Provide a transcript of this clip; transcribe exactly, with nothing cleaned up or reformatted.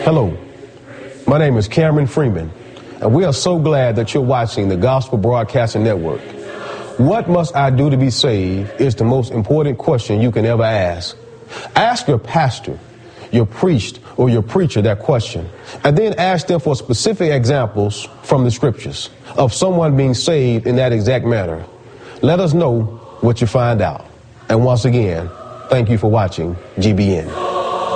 Hello, my name is Cameron Freeman, and we are so glad that you're watching the Gospel Broadcasting Network. What must I do to be saved is the most important question you can ever ask. Ask your pastor, your priest, or your preacher that question, and then ask them for specific examples from the scriptures of someone being saved in that exact manner. Let us know what you find out. And once again, thank you for watching G B N.